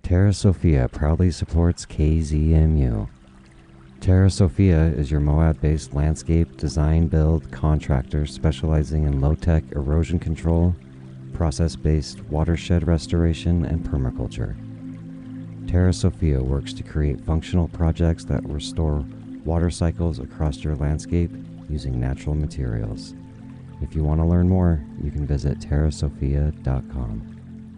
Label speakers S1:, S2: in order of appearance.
S1: Terra Sophia proudly supports KZMU. Terra Sophia is your Moab-based landscape design build contractor specializing in low-tech erosion control, process-based watershed restoration, and permaculture. Terra Sophia works to create functional projects that restore water cycles across your landscape using natural materials. If you want to learn more, you can visit terrasophia.com.